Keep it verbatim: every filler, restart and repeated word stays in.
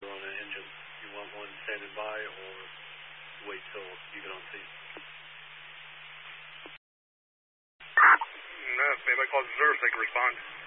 on an engine. You want one standing by or wait till you get on scene? No, if anybody calls reserves, they can respond.